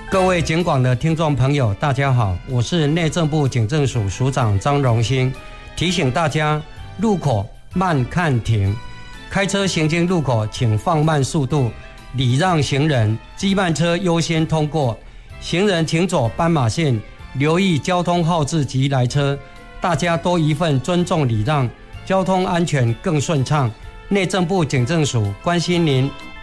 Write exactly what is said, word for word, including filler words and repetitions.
各位警广的听众朋友，大家好，我是内政部警政署署长张荣兴，提醒大家路口慢看停，开车行经路口请放慢速度，礼让行人，机慢车优先通过，行人请走斑马线，留意交通号志及来车，大家多一份尊重礼让，交通安全更顺畅。内政部警政署关心您。